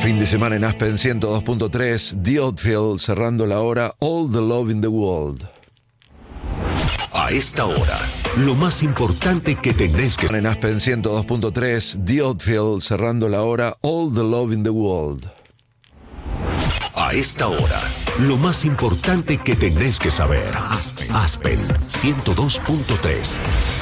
Fin de semana en Aspen 102.3, The Oldfield cerrando la hora, All the Love in the World. A esta hora, lo más importante que tenés que... En Aspen 102.3, The Oldfield cerrando la hora, All the Love in the World. A esta hora, lo más importante que tenés que saber. Aspen 102.3.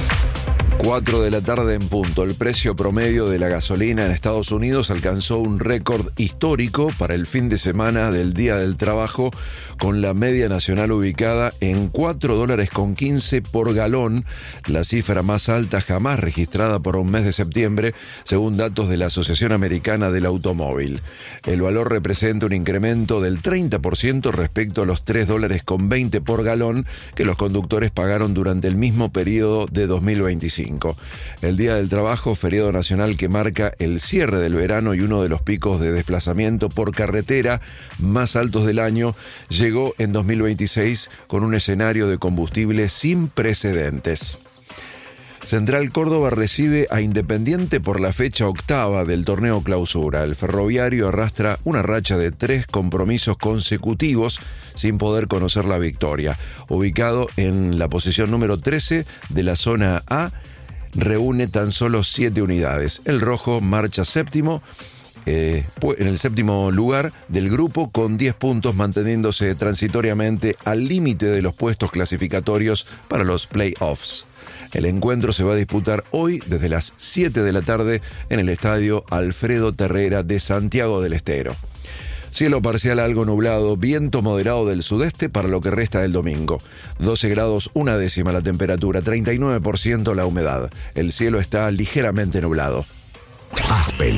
4 de la tarde en punto. El precio promedio de la gasolina en Estados Unidos alcanzó un récord histórico para el fin de semana del Día del Trabajo, con la media nacional ubicada en $4.15 por galón, la cifra más alta jamás registrada por un mes de septiembre, según datos de la Asociación Americana del Automóvil. El valor representa un incremento del 30% respecto a los $3.20 por galón que los conductores pagaron durante el mismo periodo de 2025. El Día del Trabajo, feriado nacional que marca el cierre del verano y uno de los picos de desplazamiento por carretera más altos del año, llegó en 2026 con un escenario de combustible sin precedentes. Central Córdoba recibe a Independiente por la fecha octava del torneo Clausura. El Ferroviario arrastra una racha de 3 compromisos consecutivos sin poder conocer la victoria. Ubicado en la posición número 13 de la zona A, reúne tan solo 7 unidades. El rojo marcha séptimo, en el séptimo lugar del grupo con 10 puntos, manteniéndose transitoriamente al límite de los puestos clasificatorios para los playoffs. El encuentro se va a disputar hoy desde las 7 de la tarde en el estadio Alfredo Terrera de Santiago del Estero. Cielo parcial algo nublado, viento moderado del sudeste para lo que resta del domingo. 12 grados, 1/10 la temperatura, 39% la humedad. El cielo está ligeramente nublado. Aspen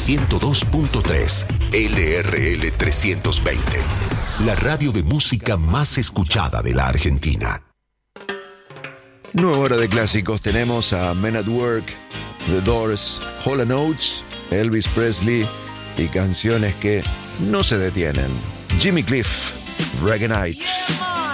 102.3, LRL 320. La radio de música más escuchada de la Argentina. Nueva hora de clásicos. Tenemos a Men at Work, The Doors, Hall & Oates, Elvis Presley y canciones que no se detienen. Jimmy Cliff, Reggae Night.